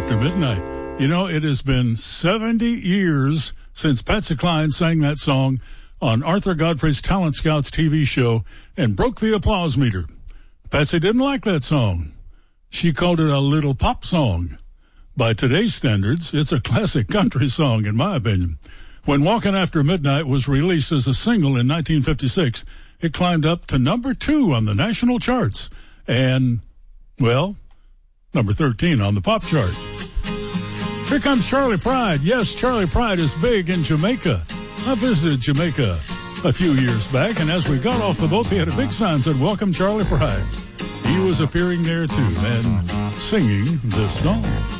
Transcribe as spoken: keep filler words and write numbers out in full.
After Midnight. You know, it has been seventy years since Patsy Cline sang that song on Arthur Godfrey's Talent Scouts T V show and broke the applause meter. Patsy didn't like that song. She called it a little pop song. By today's standards, it's a classic country song, in my opinion. When Walkin' After Midnight was released as a single in nineteen fifty-six, it climbed up to number two on the national charts and, well, number thirteen on the pop chart. Here comes Charley Pride. Yes, Charley Pride is big in Jamaica. I visited Jamaica a few years back, and as we got off the boat, they had a big sign that said, "Welcome, Charley Pride." He was appearing there, too, and singing this song.